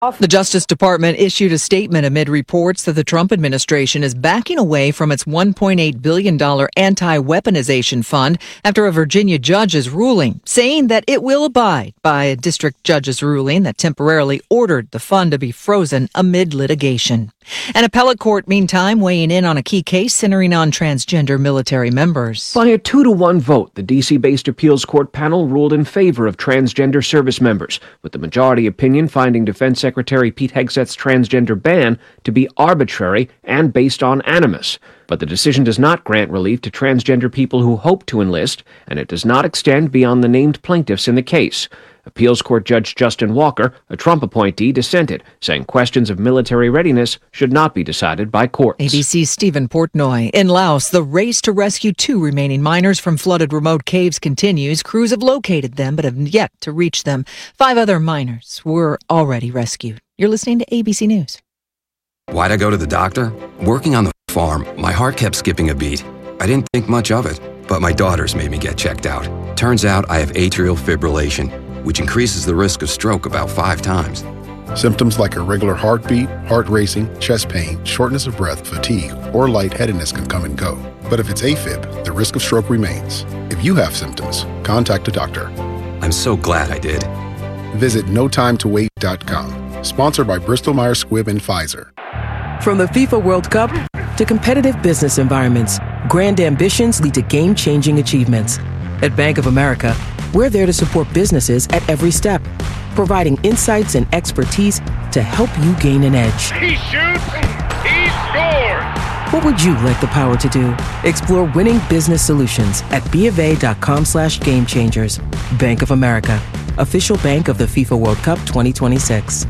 The Justice Department issued a statement amid reports that the Trump administration is backing away from its $1.8 billion anti-weaponization fund after a Virginia judge's ruling, saying that it will abide by a district judge's ruling that temporarily ordered the fund to be frozen amid litigation. An appellate court, meantime, weighing in on a key case centering on transgender military members. By a 2-1 vote, the D.C.-based appeals court panel ruled in favor of transgender service members, with the majority opinion finding Defense Secretary Pete Hegseth's transgender ban to be arbitrary and based on animus. But the decision does not grant relief to transgender people who hope to enlist, and it does not extend beyond the named plaintiffs in the case. Appeals Court Judge Justin Walker, a Trump appointee, dissented, saying questions of military readiness should not be decided by courts. ABC's Stephen Portnoy. In Laos, the race to rescue 2 remaining miners from flooded remote caves continues. Crews have located them but have yet to reach them. 5 other miners were already rescued. You're listening to ABC News. Why'd I go to the doctor? Working on the farm, my heart kept skipping a beat. I didn't think much of it, but my daughters made me get checked out. Turns out I have atrial fibrillation, which increases the risk of stroke about 5 times. Symptoms like irregular heartbeat, heart racing, chest pain, shortness of breath, fatigue, or lightheadedness can come and go. But if it's AFib, the risk of stroke remains. If you have symptoms, contact a doctor. I'm so glad I did. Visit notimetowait.com. Sponsored by Bristol-Myers Squibb and Pfizer. From the FIFA World Cup to competitive business environments, grand ambitions lead to game-changing achievements. At Bank of America, we're there to support businesses at every step, providing insights and expertise to help you gain an edge. He shoots, he scores! What would you like the power to do? Explore winning business solutions at BofA.com/gamechangers. Bank of America, official bank of the FIFA World Cup 2026.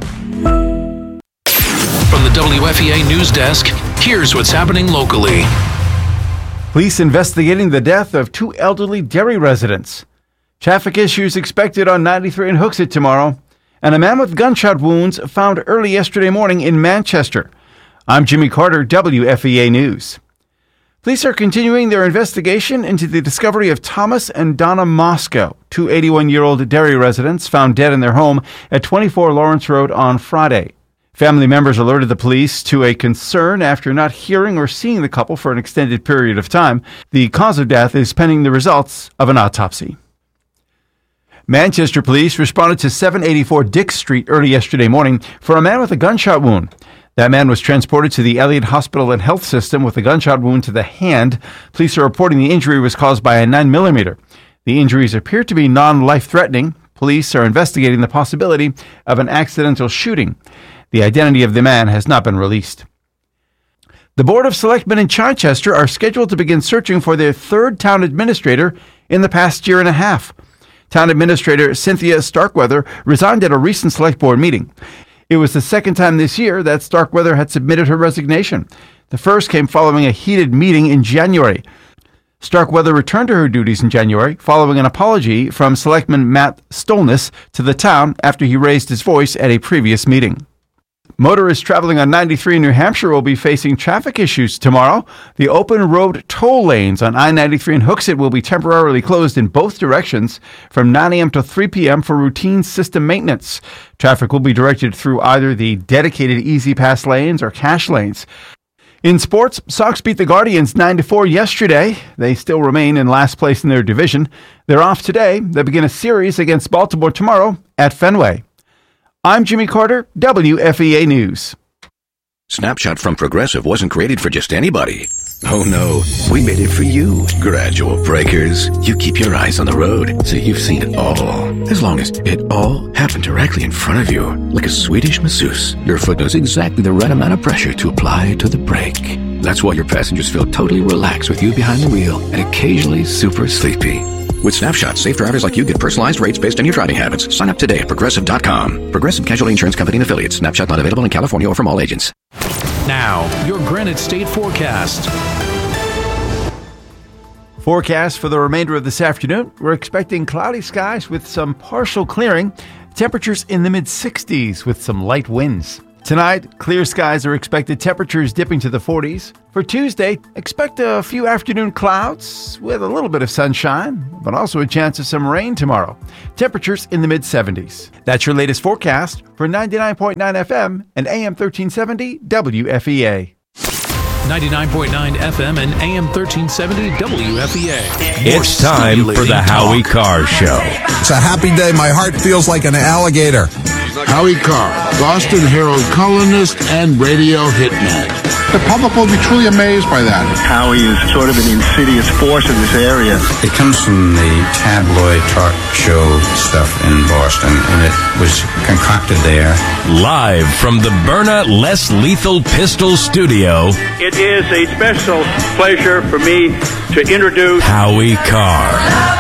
From the WFEA News Desk, here's what's happening locally. Police investigating the death of 2 elderly Derry residents. Traffic issues expected on 93 in Hooksett tomorrow. And a man with gunshot wounds found early yesterday morning in Manchester. I'm Jimmy Carter, WFEA News. Police are continuing their investigation into the discovery of Thomas and Donna Moscow, 2 81-year-old Derry residents found dead in their home at 24 Lawrence Road on Friday. Family members alerted the police to a concern after not hearing or seeing the couple for an extended period of time. The cause of death is pending the results of an autopsy. Manchester police responded to 784 Dick Street early yesterday morning for a man with a gunshot wound. That man was transported to the Elliott Hospital and Health System with a gunshot wound to the hand. Police are reporting the injury was caused by a 9mm. The injuries appear to be non-life-threatening. Police are investigating the possibility of an accidental shooting. The identity of the man has not been released. The Board of Selectmen in Chichester are scheduled to begin searching for their 3rd town administrator in the past year and a half. Town Administrator Cynthia Starkweather resigned at a recent Select Board meeting. It was the 2nd time this year that Starkweather had submitted her resignation. The first came following a heated meeting in January. Starkweather returned to her duties in January following an apology from Selectman Matt Stolness to the town after he raised his voice at a previous meeting. Motorists traveling on 93 in New Hampshire will be facing traffic issues tomorrow. The open road toll lanes on I-93 in Hooksett will be temporarily closed in both directions from 9 a.m. to 3 p.m. for routine system maintenance. Traffic will be directed through either the dedicated Easy Pass lanes or cash lanes. In sports, Sox beat the Guardians 9-4 yesterday. They still remain in last place in their division. They're off today. They begin a series against Baltimore tomorrow at Fenway. I'm Jimmy Carter, WFEA News. Snapshot from Progressive wasn't created for just anybody. Oh no, we made it for you, gradual breakers. You keep your eyes on the road, so you've seen it all. As long as it all happened directly in front of you, like a Swedish masseuse, your foot knows exactly the right amount of pressure to apply to the brake. That's why your passengers feel totally relaxed with you behind the wheel and occasionally super sleepy. With Snapshot, safe drivers like you get personalized rates based on your driving habits. Sign up today at Progressive.com. Progressive Casualty Insurance Company and Affiliates. Snapshot not available in California or from all agents. Now, your Granite State forecast. Forecast for the remainder of this afternoon. We're expecting cloudy skies with some partial clearing. Temperatures in the mid-60s with some light winds. Tonight, clear skies are expected, temperatures dipping to the 40s. For Tuesday, expect a few afternoon clouds with a little bit of sunshine, but also a chance of some rain tomorrow. Temperatures in the mid-70s. That's your latest forecast for 99.9 FM and AM 1370 WFEA. 99.9 FM and AM 1370 WFEA. It's time for the Howie Carr Show. It's a happy day. My heart feels like an alligator. Howie Carr, Boston Herald columnist and radio hitman. The public will be truly amazed by that. Howie is sort of an insidious force in this area. It comes from the tabloid talk show stuff in Boston, and it was concocted there. Live from the Byrna Less Lethal Pistol Studio, It is a special pleasure for me to introduce Howie Carr.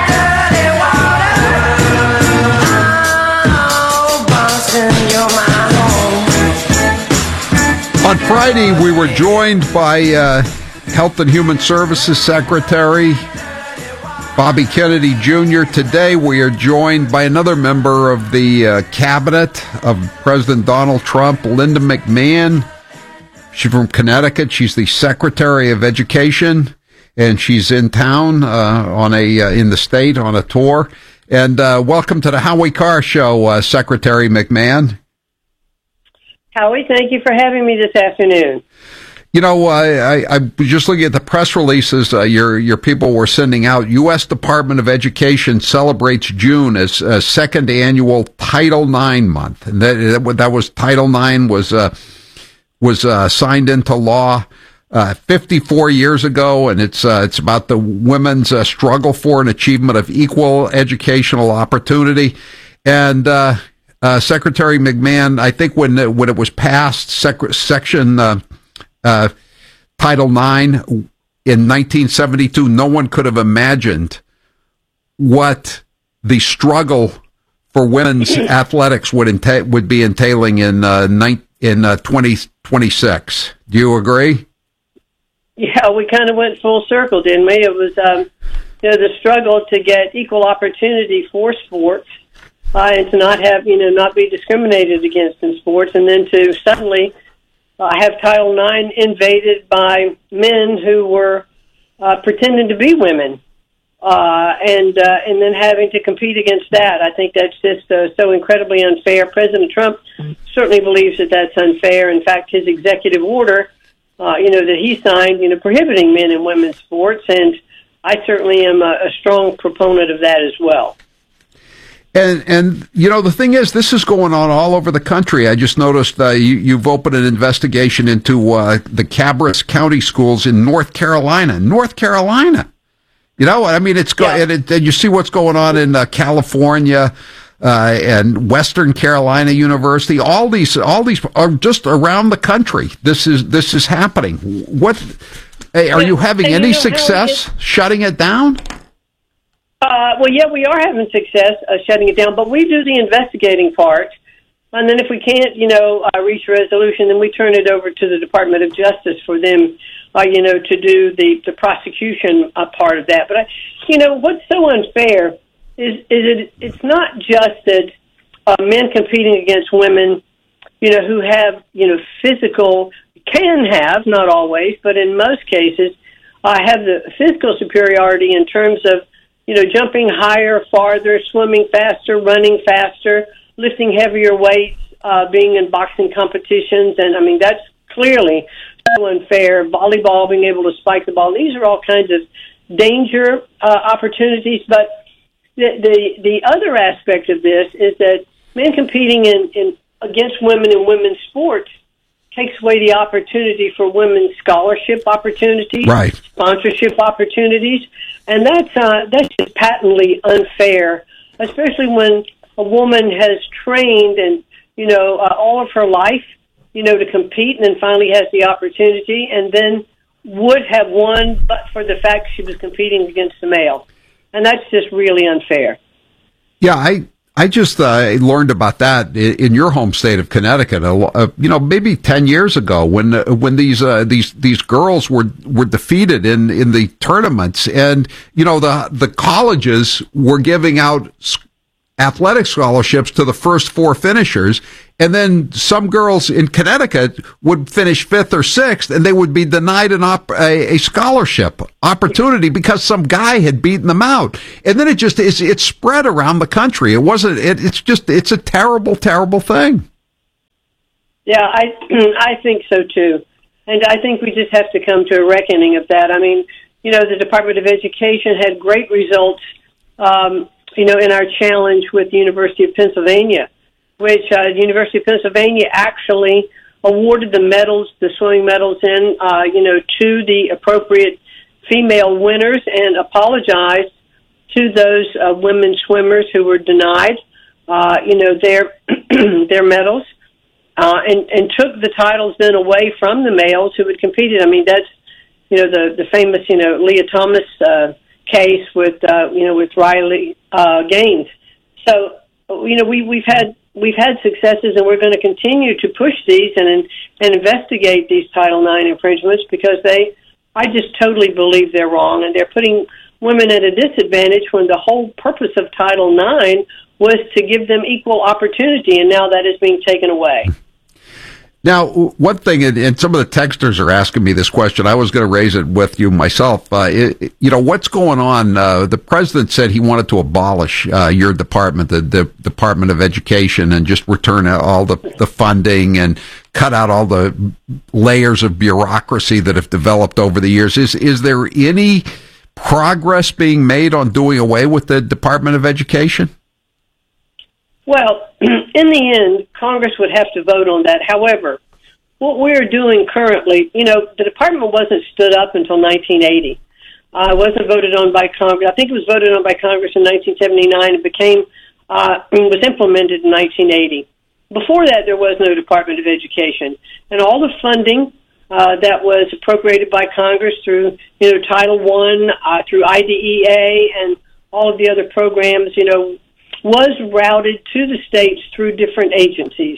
On Friday, we were joined by Health and Human Services Secretary Bobby Kennedy Jr. Today, we are joined by another member of the cabinet of President Donald Trump, Linda McMahon. She's from Connecticut. She's the Secretary of Education, and she's in town in the state on a tour. And welcome to the Howie Carr Show, Secretary McMahon. Howie, thank you for having me this afternoon. You know, I was just looking at the press releases your people were sending out. U.S. Department of Education celebrates June as second annual Title IX month, and that was Title IX was signed into law 54 years ago, and it's about the women's struggle for an achievement of equal educational opportunity. And Secretary McMahon, I think when it was passed, Section Title IX in 1972, no one could have imagined what the struggle for women's athletics would be entailing in 2026. Do you agree? Yeah, we kind of went full circle, didn't we? It was the struggle to get equal opportunity for sports. And to not be discriminated against in sports, and then to suddenly have Title IX invaded by men who were pretending to be women, and then having to compete against that. I think that's just so incredibly unfair. President Trump certainly believes that that's unfair. In fact, his executive order, that he signed, prohibiting men and women's sports, and I certainly am a strong proponent of that as well. And the thing is, this is going on all over the country. I just noticed you've opened an investigation into the Cabras County schools in North Carolina. And you see what's going on in California and Western Carolina University. All these are just around the country. This is happening. What are you having any success shutting it down? We are having success shutting it down, but we do the investigating part, and then if we can't, reach a resolution, then we turn it over to the Department of Justice for them, to do the prosecution part of that. But what's so unfair is it's not just that men competing against women, who have can have, not always, but in most cases, have the physical superiority in terms of jumping higher, farther, swimming faster, running faster, lifting heavier weights, being in boxing competitions. And, that's clearly so unfair. Volleyball, being able to spike the ball. These are all kinds of danger opportunities. But the other aspect of this is that men competing in against women in women's sports takes away the opportunity for women's scholarship opportunities, right, sponsorship opportunities. And that's just patently unfair, especially when a woman has trained and, all of her life, to compete, and then finally has the opportunity and then would have won but for the fact she was competing against the male. And that's just really unfair. Yeah, I just learned about that in your home state of Connecticut. Maybe 10 years ago, when these girls were defeated in the tournaments, and the colleges were giving out athletic scholarships to the first 4 finishers. And then some girls in Connecticut would finish 5th or 6th, and they would be denied a scholarship opportunity because some guy had beaten them out. And then it spread around the country. It's a terrible, terrible thing. Yeah, I think so too. And I think we just have to come to a reckoning of that. I mean, the Department of Education had great results, in our challenge with the University of Pennsylvania, which the University of Pennsylvania actually awarded the medals, the swimming medals to the appropriate female winners and apologized to those women swimmers who were denied, their medals. And took the titles then away from the males who had competed. I mean, that's, the famous, Leah Thomas case with Riley Gaines. So, we've had successes, and we're going to continue to push these and investigate these Title IX infringements because I just totally believe they're wrong, and they're putting women at a disadvantage when the whole purpose of Title IX was to give them equal opportunity, and now that is being taken away. Now, one thing, and some of the texters are asking me this question, I was going to raise it with you myself. What's going on? The president said he wanted to abolish your department, the Department of Education, and just return all the funding and cut out all the layers of bureaucracy that have developed over the years. Is there any progress being made on doing away with the Department of Education? Well, in the end, Congress would have to vote on that. However, what we're doing currently, the department wasn't stood up until 1980. It wasn't voted on by Congress. I think it was voted on by Congress in 1979 and was implemented in 1980. Before that, there was no Department of Education. And all the funding that was appropriated by Congress through, Title I, through IDEA, and all of the other programs, was routed to the states through different agencies.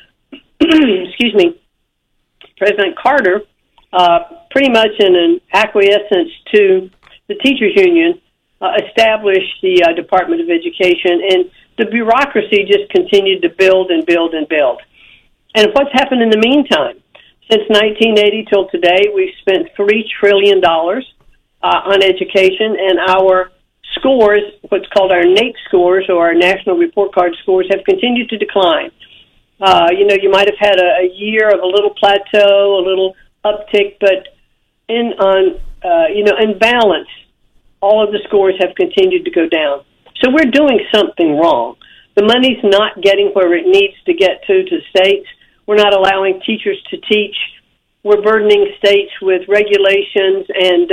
Excuse me. President Carter, pretty much in an acquiescence to the teachers union, established the Department of Education, and the bureaucracy just continued to build and build and build. And what's happened in the meantime? Since 1980 till today, we've spent $3 trillion on education, and our scores, what's called our NAEP scores, or our National Report Card scores, have continued to decline. You might have had a year of a little plateau, a little uptick, but in balance, all of the scores have continued to go down. So we're doing something wrong. The money's not getting where it needs to get to states. We're not allowing teachers to teach. We're burdening states with regulations and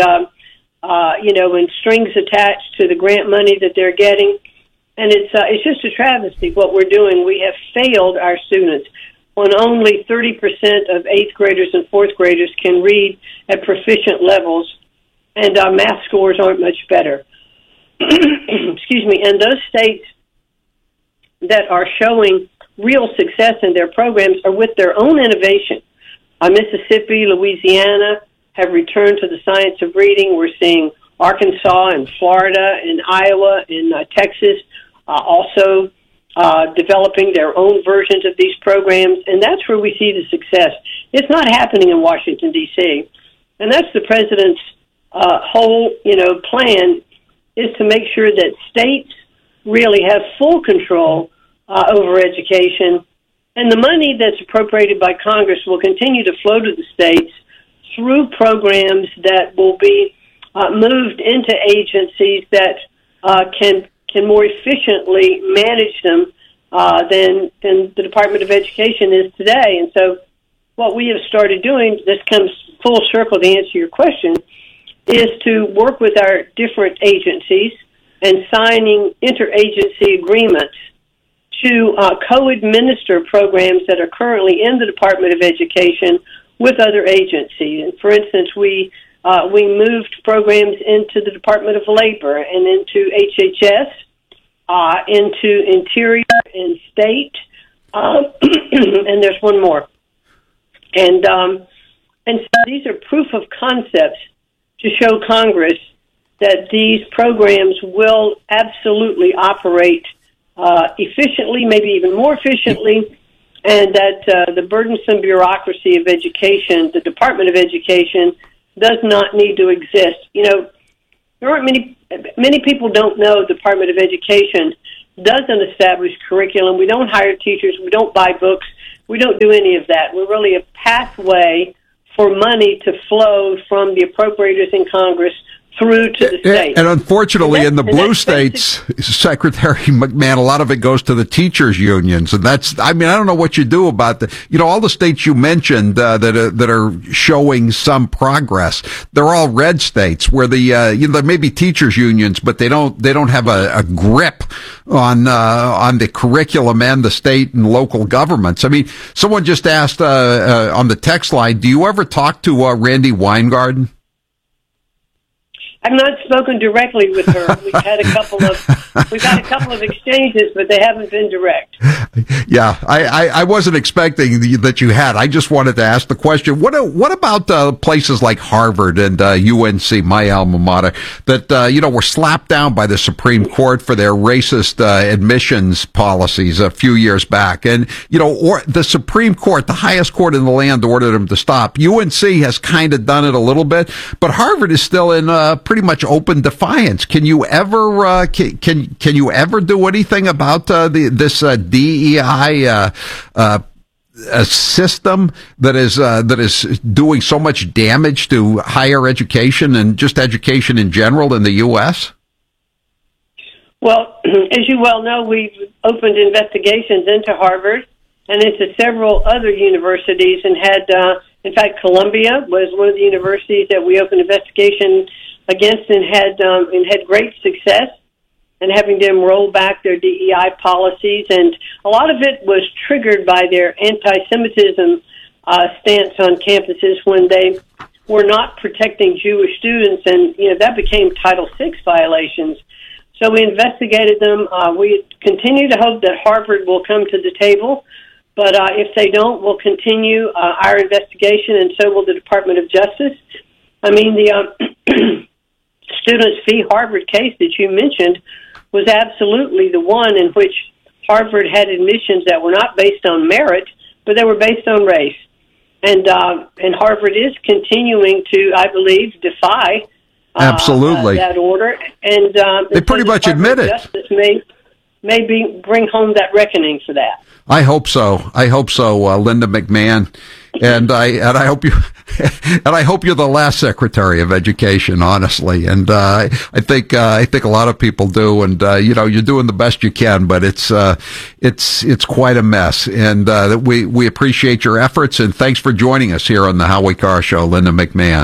and strings attached to the grant money that they're getting. And it's just a travesty what we're doing. We have failed our students when only 30% of 8th graders and 4th graders can read at proficient levels, and our math scores aren't much better. Excuse me. And those states that are showing real success in their programs are with their own innovation. Mississippi, Louisiana have returned to the science of reading. We're seeing Arkansas and Florida and Iowa and Texas also developing their own versions of these programs, and that's where we see the success. It's not happening in Washington, D.C., and that's the president's whole, plan, is to make sure that states really have full control over education, and the money that's appropriated by Congress will continue to flow to the states through programs that will be moved into agencies that can more efficiently manage them than the Department of Education is today. And so what we have started doing, this comes full circle to answer your question, is to work with our different agencies and signing interagency agreements to co-administer programs that are currently in the Department of Education with other agencies. And for instance, we moved programs into the Department of Labor and into HHS, into Interior and State, and there's one more. And so these are proof of concepts to show Congress that these programs will absolutely operate efficiently, maybe even more efficiently, and that the burdensome bureaucracy of education, the Department of Education, does not need to exist. You know, there aren't many people don't know the Department of Education doesn't establish curriculum. We don't hire teachers. We don't buy books. We don't do any of that. We're really a pathway for money to flow from the appropriators in Congress through to the states. And unfortunately, in the blue states, Secretary McMahon, a lot of it goes to the teachers' unions. And I don't know what you do about all the states you mentioned that are showing some progress. They're all red states where there may be teachers' unions, but they don't have a grip on the curriculum and the state and local governments. I mean, someone just asked on the text line, do you ever talk to Randi Weingarten? I've not spoken directly with her. We've had a couple of exchanges, but they haven't been direct. Yeah, I wasn't expecting that you had. I just wanted to ask the question. What about places like Harvard and UNC, my alma mater, that were slapped down by the Supreme Court for their racist admissions policies a few years back, and or the Supreme Court, the highest court in the land, ordered them to stop. UNC has kind of done it a little bit, but Harvard is still in pretty much open defiance. Can you ever can you ever do anything about this DEI a system that is doing so much damage to higher education and just education in general in the U.S.? Well, as you well know, we've opened investigations into Harvard and into several other universities, and had, in fact, Columbia was one of the universities that we opened investigation against, and had great success in having them roll back their DEI policies. And a lot of it was triggered by their anti-Semitism stance on campuses when they were not protecting Jewish students, and that became Title VI violations. So we investigated them. We continue to hope that Harvard will come to the table, but if they don't, we'll continue our investigation, and so will the Department of Justice. I mean, the Students v. Harvard case that you mentioned was absolutely the one in which Harvard had admissions that were not based on merit, but they were based on race. And Harvard is continuing to, I believe, defy absolutely that order. And they pretty much admit it. Justice may bring home that reckoning for that. I hope so, Linda McMahon, and I hope you, and I hope you're the last Secretary of Education, honestly. And I think a lot of people do, and you're doing the best you can, but it's quite a mess. And we appreciate your efforts, and thanks for joining us here on the Howie Carr Show, Linda McMahon.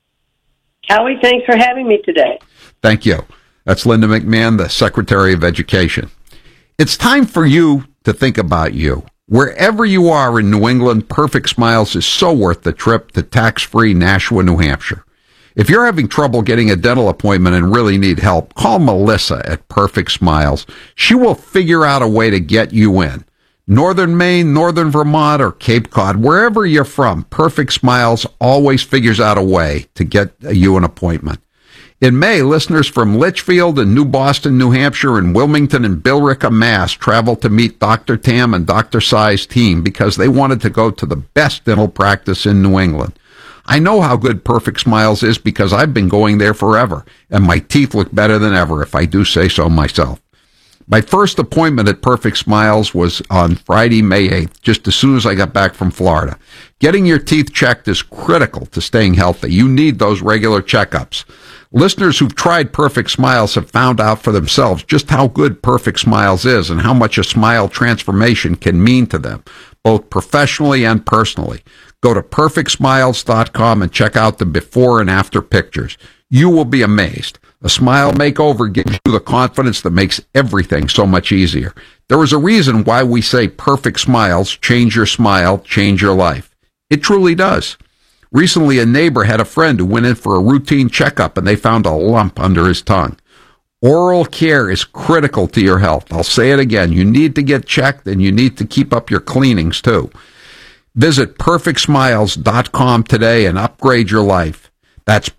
Howie, thanks for having me today. Thank you. That's Linda McMahon, the Secretary of Education. It's time for you to think about you. Wherever you are in New England, Perfect Smiles is so worth the trip to tax-free Nashua, New Hampshire. If you're having trouble getting a dental appointment and really need help, call Melissa at Perfect Smiles. She will figure out a way to get you in. Northern Maine, Northern Vermont, or Cape Cod, wherever you're from, Perfect Smiles always figures out a way to get you an appointment. In May, listeners from Litchfield and New Boston, New Hampshire, and Wilmington and Billerica, Mass. traveled to meet Dr. Tam and Dr. Sai's team because they wanted to go to the best dental practice in New England. I know how good Perfect Smiles is because I've been going there forever, and my teeth look better than ever, if I do say so myself. My first appointment at Perfect Smiles was on Friday, May 8th, just as soon as I got back from Florida. Getting your teeth checked is critical to staying healthy. You need those regular checkups. Listeners who've tried Perfect Smiles have found out for themselves just how good Perfect Smiles is and how much a smile transformation can mean to them, both professionally and personally. Go to perfectsmiles.com and check out the before and after pictures. You will be amazed. A smile makeover gives you the confidence that makes everything so much easier. There is a reason why we say Perfect Smiles, change your smile, change your life. It truly does. Recently, a neighbor had a friend who went in for a routine checkup and they found a lump under his tongue. Oral care is critical to your health. I'll say it again. You need to get checked and you need to keep up your cleanings too. Visit perfectsmiles.com today and upgrade your life. That's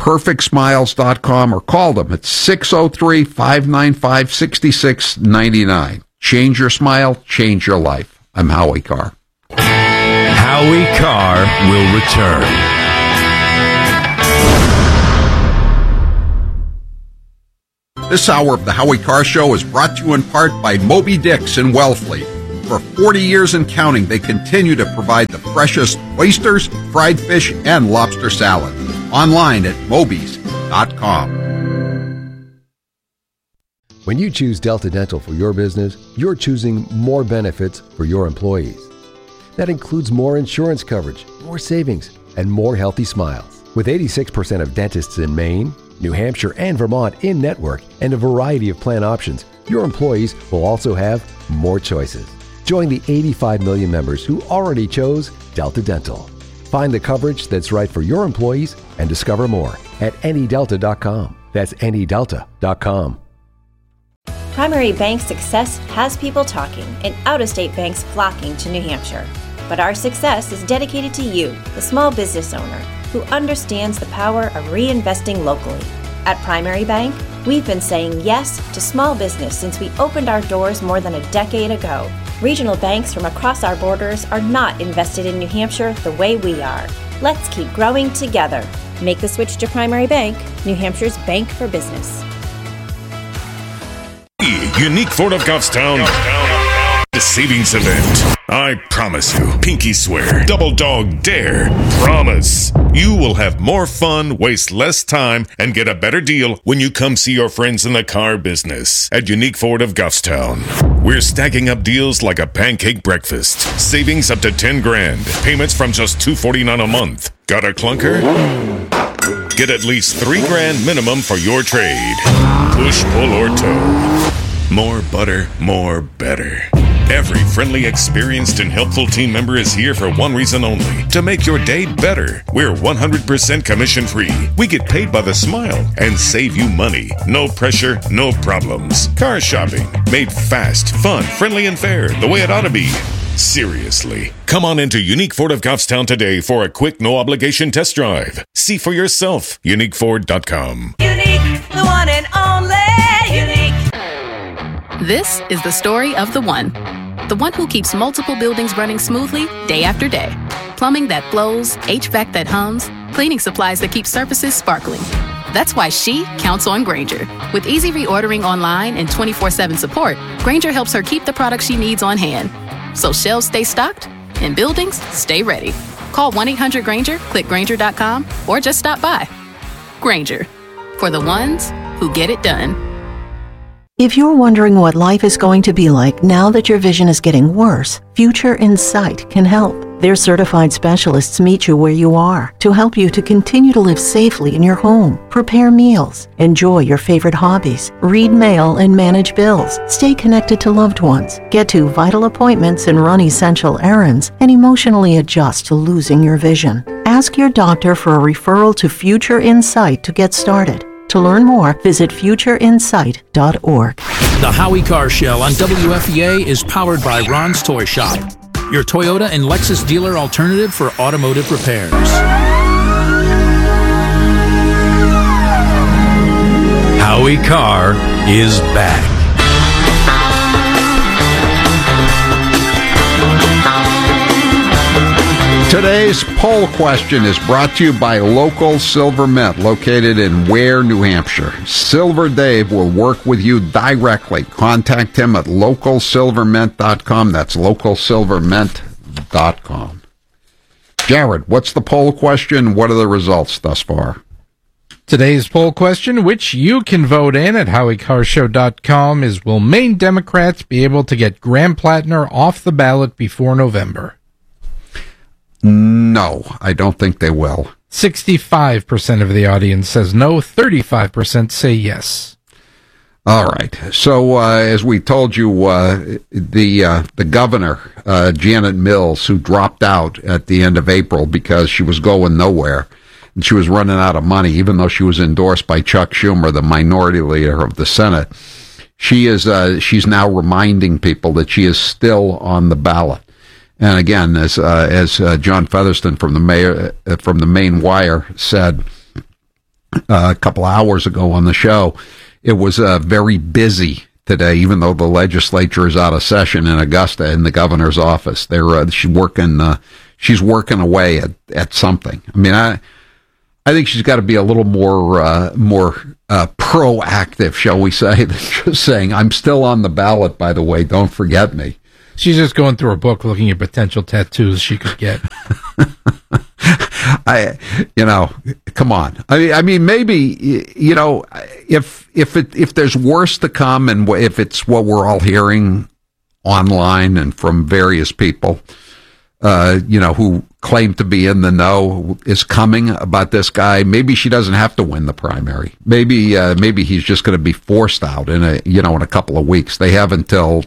perfectsmiles.com or call them at 603-595-6699. Change your smile, change your life. I'm Howie Carr. Howie Carr will return. This hour of the Howie Carr Show is brought to you in part by Moby Dick's in Wellfleet. For 40 years and counting, they continue to provide the freshest oysters, fried fish, and lobster salad. Online at mobys.com. When you choose Delta Dental for your business, you're choosing more benefits for your employees. That includes more insurance coverage, more savings, and more healthy smiles. With 86% of dentists in Maine, New Hampshire, and Vermont in network and a variety of plan options, your employees will also have more choices. Join the 85 million members who already chose Delta Dental. Find the coverage that's right for your employees and discover more at anydelta.com. That's anydelta.com. Primary Bank success has people talking and out-of-state banks flocking to New Hampshire. But our success is dedicated to you, the small business owner, who understands the power of reinvesting locally. At Primary Bank, we've been saying yes to small business since we opened our doors more than a decade ago. Regional banks from across our borders are not invested in New Hampshire the way we are. Let's keep growing together. Make the switch to Primary Bank, New Hampshire's bank for business. Unique Ford of Goffstown. The savings event. I promise you, pinky swear, double dog dare, promise. You will have more fun, waste less time, and get a better deal when you come see your friends in the car business at Unique Ford of Goffstown. We're stacking up deals like a pancake breakfast. Savings up to $10,000. Payments from just $249 a month. Got a clunker? Get at least $3,000 minimum for your trade. Push, pull, or tow. More butter, more better. Every friendly, experienced, and helpful team member is here for one reason only, to make your day better. We're 100% commission-free. We get paid by the smile and save you money. No pressure, no problems. Car shopping, made fast, fun, friendly, and fair, the way it ought to be. Seriously. Come on into Unique Ford of Goffstown today for a quick, no-obligation test drive. See for yourself. UniqueFord.com. Unique, the one and only Unique. This is the story of the one who keeps multiple buildings running smoothly day after day. Plumbing that flows, HVAC that hums, cleaning supplies that keep surfaces sparkling. That's why she counts on Grainger. With easy reordering online and 24/7 support, Grainger helps her keep the products she needs on hand. So shelves stay stocked and buildings stay ready. Call 1-800-GRAINGER, click Grainger.com, or just stop by. Grainger, for the ones who get it done. If you're wondering what life is going to be like now that your vision is getting worse, Future Insight can help. Their certified specialists meet you where you are to help you to continue to live safely in your home, prepare meals, enjoy your favorite hobbies, read mail and manage bills, stay connected to loved ones, get to vital appointments and run essential errands, and emotionally adjust to losing your vision. Ask your doctor for a referral to Future Insight to get started. To learn more, visit futureinsight.org. The Howie Carr Show on WFEA is powered by Ron's Toy Shop, your Toyota and Lexus dealer alternative for automotive repairs. Howie Carr is back. Today's poll question is brought to you by Local Silver Mint, located in Ware, New Hampshire. Silver Dave will work with you directly. Contact him at localsilvermint.com. That's localsilvermint.com. Jared, what's the poll question? What are the results thus far? Today's poll question, which you can vote in at HowieCarrShow.com, is: will Maine Democrats be able to get Graham Plattner off the ballot before November? No, I don't think they will. 65% of the audience says no, 35% say yes. All right. So, as we told you, the governor, Janet Mills, who dropped out at the end of April because she was going nowhere and she was running out of money, even though she was endorsed by Chuck Schumer, the minority leader of the Senate, she's now reminding people that she is still on the ballot. And again, as John Featherston from the Maine Wire said a couple hours ago on the show, it was very busy today, even though the legislature is out of session in Augusta in the governor's office. She's working away at something. I mean, I think she's got to be a little more proactive, shall we say, than just saying, "I'm still on the ballot, by the way, don't forget me." She's just going through her book looking at potential tattoos she could get. Come on. I mean, maybe, if there's worse to come, and if it's what we're all hearing online and from various people, who claim to be in the know is coming about this guy, maybe she doesn't have to win the primary. Maybe he's just going to be forced out in a couple of weeks. They have until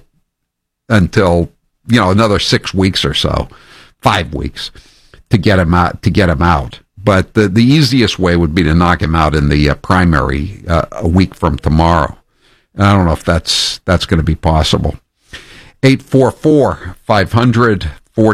another 6 weeks or so, 5 weeks to get him out. But the easiest way would be to knock him out in the primary a week from tomorrow. And I don't know if that's going to be possible. 844-500-4242,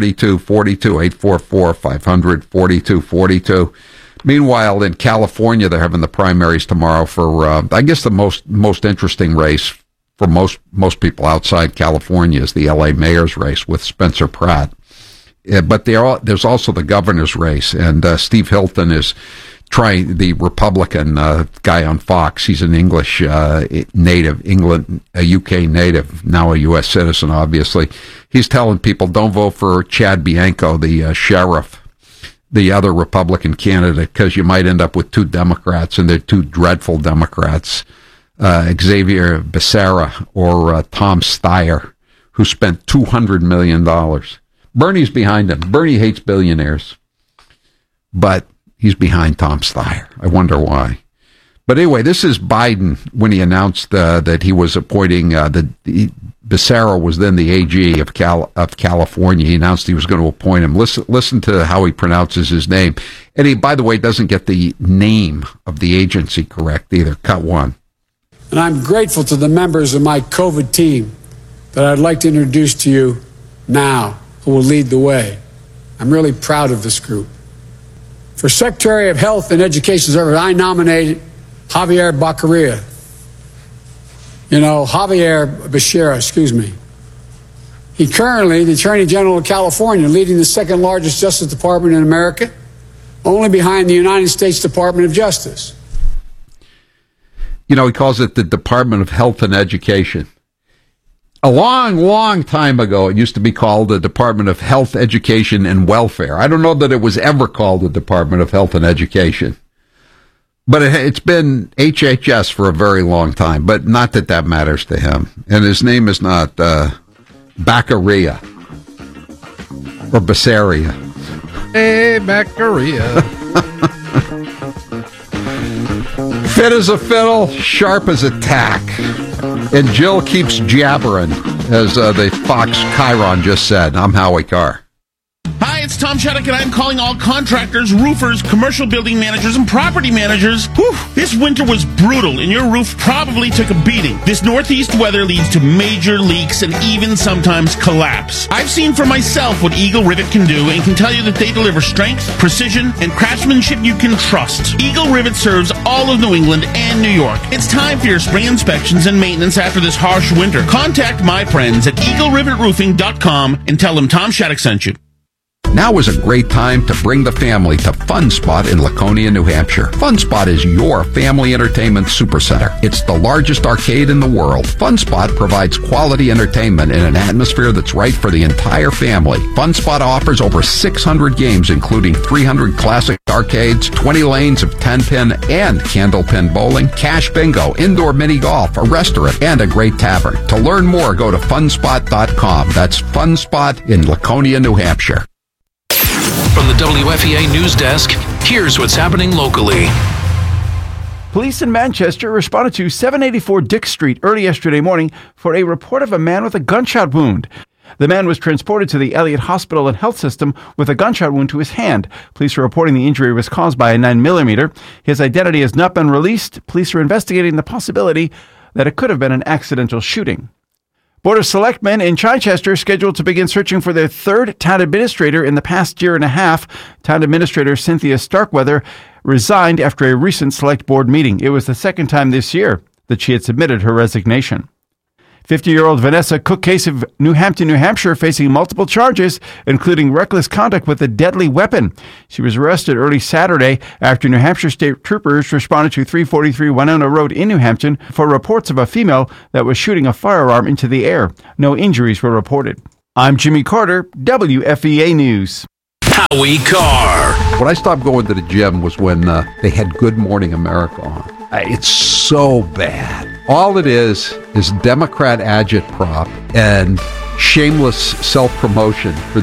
844-500-4242. Meanwhile, in California, they're having the primaries tomorrow for, I guess the most interesting race for most people outside California is the L.A. mayor's race with Spencer Pratt. But there's also the governor's race, and Steve Hilton is trying, the Republican guy on Fox. He's an English native, a UK native, now a U.S. citizen, obviously. He's telling people, don't vote for Chad Bianco, the sheriff, the other Republican candidate, because you might end up with two Democrats, and they're two dreadful Democrats. Xavier Becerra or Tom Steyer, who spent $200 million. Bernie's behind him. Bernie hates billionaires, but he's behind Tom Steyer. I wonder why. But anyway, this is Biden when he announced that he was appointing Becerra was then the AG of California. He announced he was going to appoint him. Listen to how he pronounces his name. And he, by the way, doesn't get the name of the agency correct either. Cut one. And I'm grateful to the members of my COVID team that I'd like to introduce to you now, who will lead the way. I'm really proud of this group. For Secretary of Health and Education Service, I nominated Javier Becerra, excuse me. He currently, the Attorney General of California, leading the second largest Justice Department in America, only behind the United States Department of Justice. He calls it the Department of Health and Education. A long, long time ago, it used to be called the Department of Health, Education, and Welfare. I don't know that it was ever called the Department of Health and Education. But it's been HHS for a very long time, but not that matters to him. And his name is not Baccaria or Becerra. Hey, Baccaria. Fit as a fiddle, sharp as a tack. And Jill keeps jabbering, as the Fox Chiron just said. I'm Howie Carr. Hi, it's Tom Shattuck, and I'm calling all contractors, roofers, commercial building managers, and property managers. Whew, this winter was brutal, and your roof probably took a beating. This northeast weather leads to major leaks and even sometimes collapse. I've seen for myself what Eagle Rivet can do, and can tell you that they deliver strength, precision, and craftsmanship you can trust. Eagle Rivet serves all of New England and New York. It's time for your spring inspections and maintenance after this harsh winter. Contact my friends at EagleRivetRoofing.com and tell them Tom Shattuck sent you. Now is a great time to bring the family to Fun Spot in Laconia, New Hampshire. Fun Spot is your family entertainment supercenter. It's the largest arcade in the world. Fun Spot provides quality entertainment in an atmosphere that's right for the entire family. Fun Spot offers over 600 games, including 300 classic arcades, 20 lanes of 10-pin and candlepin bowling, cash bingo, indoor mini golf, a restaurant, and a great tavern. To learn more, go to funspot.com. That's Fun Spot in Laconia, New Hampshire. From the WFEA News Desk, here's what's happening locally. Police in Manchester responded to 784 Dick Street early yesterday morning for a report of a man with a gunshot wound. The man was transported to the Elliott Hospital and Health System with a gunshot wound to his hand. Police are reporting the injury was caused by a 9mm. His identity has not been released. Police are investigating the possibility that it could have been an accidental shooting. Board of Selectmen in Chichester scheduled to begin searching for their third town administrator in the past year and a half. Town Administrator Cynthia Starkweather resigned after a recent select board meeting. It was the second time this year that she had submitted her resignation. 50-year-old Vanessa Cook case of New Hampton, New Hampshire, facing multiple charges, including reckless conduct with a deadly weapon. She was arrested early Saturday after New Hampshire state troopers responded to 343 Winona Road in New Hampton for reports of a female that was shooting a firearm into the air. No injuries were reported. I'm Jimmy Carter, WFEA News. Howie Carr. When I stopped going to the gym was when they had Good Morning America on. It's so bad. All it is Democrat agitprop and shameless self-promotion for